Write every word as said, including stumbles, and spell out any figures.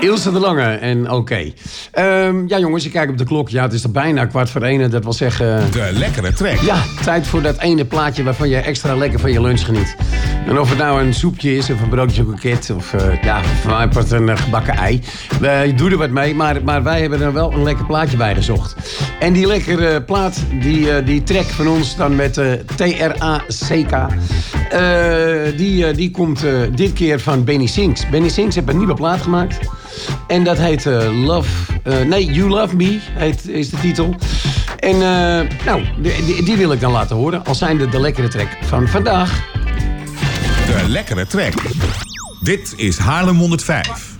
Ilse de Lange en oké. Okay. Um, ja jongens, ik kijk op de klok. Ja, het is er bijna kwart voor één. Dat wil zeggen... De lekkere track. Ja, tijd voor dat ene plaatje waarvan je extra lekker van je lunch geniet. En of het nou een soepje is of een broodje kroket of uh, ja, voor mij part een uh, gebakken ei. We doen er wat mee, maar, maar wij hebben er wel een lekker plaatje bij gezocht. En die lekkere plaat, die, uh, die track van ons dan met uh, T R A C K. Uh, die, uh, die komt uh, dit keer van Benny Sings. Benny Sings heeft een nieuwe plaat gemaakt. En dat heet uh, Love... Uh, nee, You Love Me heet, is de titel. En uh, nou, die, die wil ik dan laten horen. Als zijnde de lekkere track van vandaag. De lekkere track. Dit is Haarlem honderdvijf.